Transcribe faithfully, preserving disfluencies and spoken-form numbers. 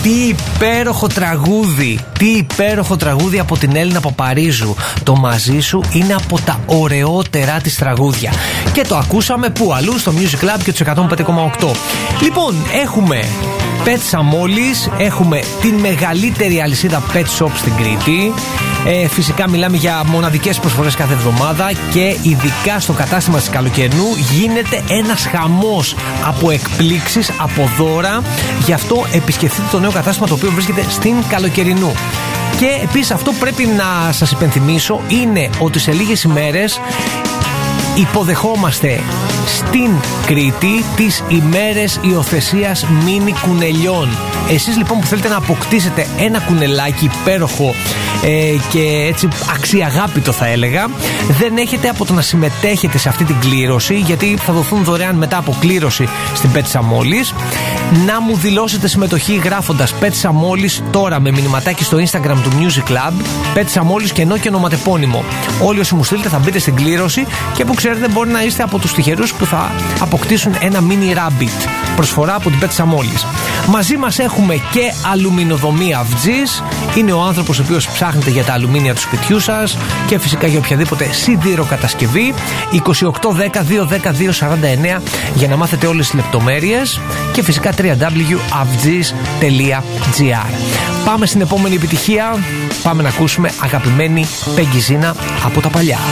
Τι υπέροχο τραγούδι, τι υπέροχο τραγούδι από την Έλληνα Παπαρίζου. Το Μαζί Σου είναι από τα ωραιότερα της τραγούδια. Και το ακούσαμε που αλλού, στο Music Club και τους εκατόν πέντε κόμμα οκτώ. Λοιπόν, έχουμε Pet Samolis, έχουμε την μεγαλύτερη αλυσίδα pet shop στην Κρήτη. Ε, φυσικά μιλάμε για μοναδικές προσφορές κάθε εβδομάδα και ειδικά στο κατάστημα της Καλοκαιρινού γίνεται ένας χαμός από εκπλήξεις, από δώρα. Γι' αυτό επισκεφτείτε το νέο κατάστημα το οποίο βρίσκεται στην Καλοκαιρινού. Και επίσης αυτό που πρέπει να σας υπενθυμίσω είναι ότι σε λίγες ημέρες υποδεχόμαστε στην Κρήτη τις ημέρες υιοθεσίας μίνι κουνελιών. Εσείς λοιπόν που θέλετε να αποκτήσετε ένα κουνελάκι υπέροχο ε, και έτσι αξιαγάπητο θα έλεγα, δεν έχετε από το να συμμετέχετε σε αυτή την κλήρωση, γιατί θα δοθούν δωρεάν μετά από κλήρωση στην Pet Samolis. Να μου δηλώσετε συμμετοχή γράφοντας Pet Samolis τώρα με μηνυματάκι στο Instagram του Music Club, Pet Samolis και ενώ και ονοματεπώνυμο. Όλοι όσοι μου στείλετε θα μπείτε στην κλήρωση και που ξέρετε μπορεί να είστε από τους τυχερούς που θα αποκτήσουν ένα mini rabbit. Προσφορά από την Pet Samolis. Μαζί μας έχουμε και αλουμινοδομή Αυτζής. Είναι ο άνθρωπος ο οποίος ψάχνετε για τα αλουμίνια του σπιτιού σας και φυσικά για οποιαδήποτε σιδηροκατασκευή. είκοσι οκτώ δέκα δύο δέκα δύο σαράντα εννέα για να μάθετε όλες τις λεπτομέρειες και φυσικά double-u double-u double-u τελεία avgis τελεία gr. Πάμε στην επόμενη επιτυχία. Πάμε να ακούσουμε αγαπημένη Πέγγι Ζίνα από τα παλιά.